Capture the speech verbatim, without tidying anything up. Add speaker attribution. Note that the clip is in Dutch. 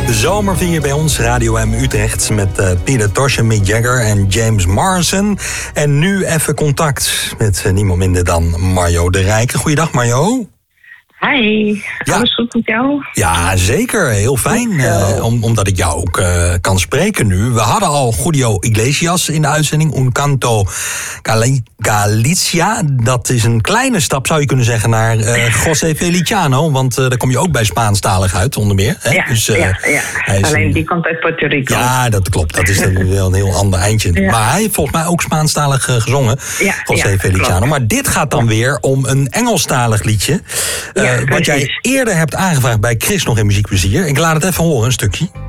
Speaker 1: De zomer vind je bij ons, Radio M Utrecht, met uh, Peter Tosh en Mick Jagger en James Morrison. En nu even contact met uh, niemand minder dan Marjo de Rijke. Goeiedag Marjo.
Speaker 2: Hi,
Speaker 1: ja.
Speaker 2: Alles goed met jou?
Speaker 1: Ja, zeker. Heel fijn, uh, om, omdat ik jou ook uh, kan spreken nu. We hadden al Julio Iglesias in de uitzending. Un Canto Gal- Galicia. Dat is een kleine stap, zou je kunnen zeggen, naar uh, José Feliciano. Want uh, daar kom je ook bij Spaanstalig uit, onder meer. Hè?
Speaker 2: Ja,
Speaker 1: dus, uh,
Speaker 2: ja, ja. Alleen
Speaker 1: een...
Speaker 2: die komt uit Puerto Rico.
Speaker 1: Ja, dat klopt. Dat is wel een heel ander eindje. Ja. Maar hij heeft volgens mij ook Spaanstalig uh, gezongen. Ja, José ja, Feliciano. Klopt. Maar dit gaat dan weer om een Engelstalig liedje. Uh,
Speaker 2: ja,
Speaker 1: wat jij eerder hebt aangevraagd bij Chris nog in Muziekplezier. Ik laat het even horen, een stukje.